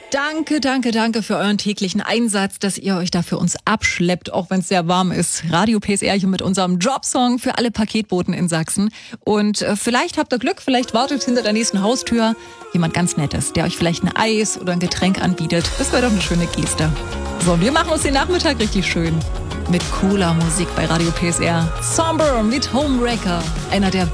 Danke, danke, danke für euren täglichen Einsatz, dass ihr euch da für uns abschleppt, auch wenn es sehr warm ist. Radio PSR hier mit unserem Jobsong für alle Paketboten in Sachsen. Und vielleicht habt ihr Glück, vielleicht wartet hinter der nächsten Haustür jemand ganz Nettes, der euch vielleicht ein Eis oder ein Getränk anbietet. Das wäre doch eine schöne Geste. So, wir machen uns den Nachmittag richtig schön mit cooler Musik bei Radio PSR. Somber mit Homewrecker, einer der